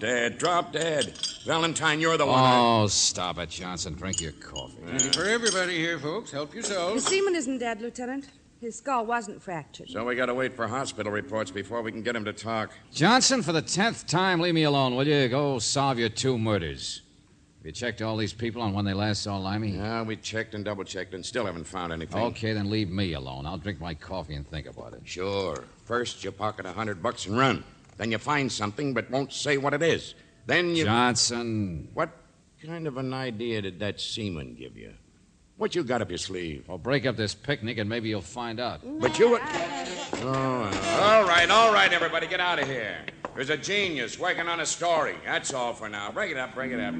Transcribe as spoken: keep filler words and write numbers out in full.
Dead, drop dead. Valentine, you're the one. Oh, stop it, Johnson. Drink your coffee. Plenty for everybody here, folks. Help The yourselves. seaman isn't dead, Lieutenant. His skull wasn't fractured. So we gotta wait for hospital reports before we can get him to talk. Johnson, for the tenth time, leave me alone, will you? Go solve your two murders. Have you checked all these people on when they last saw Limey? Yeah, we checked and double-checked and still haven't found anything. Okay, then leave me alone. I'll drink my coffee and think about it. Sure. First, you pocket a hundred bucks and run. Then you find something but won't say what it is. Then you... Johnson. What kind of an idea did that seaman give you? What you got up your sleeve? Well, break up this picnic and maybe you'll find out. But you were... Oh, all right, all right, everybody, get out of here. There's a genius working on a story. That's all for now. Break it up, break it up.